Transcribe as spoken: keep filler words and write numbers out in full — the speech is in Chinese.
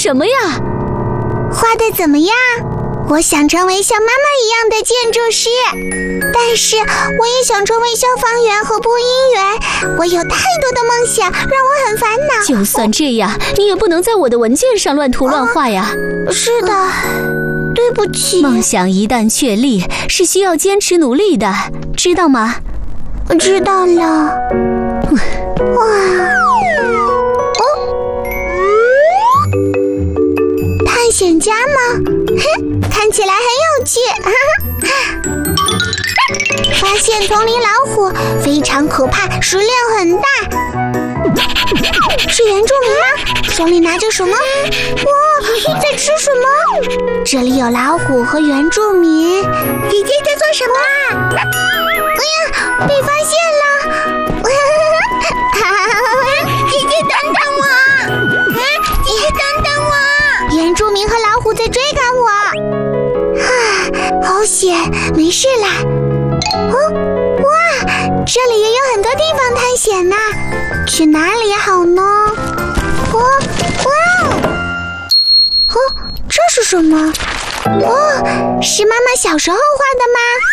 什么呀？ 画的怎么样？我想成为像妈妈一样的建筑师，但是我也想成为消防员和播音员。我有太多的梦想，让我很烦恼。 就算这样，你也不能在我的文件上乱涂乱画呀。 哦、是的，对不起。 梦想一旦确立，是需要坚持努力的，知道吗？ 知道了。哇！哦，探险家吗？哼，看起来很有趣。发现丛林老虎非常可怕，食量很大。是原住民吗？手里拿着什么？哇，在吃什么？这里有老虎和原住民。姐姐在做什么啊？哎呀，被发现了！姐姐等等我！姐姐等等我！原住民和老虎在追赶我。啊，好险，没事啦。哦，哇，这里也有很多地方探险呢，去哪里好呢？哦，哇哦！哦，这是什么？哦，是妈妈小时候画的吗？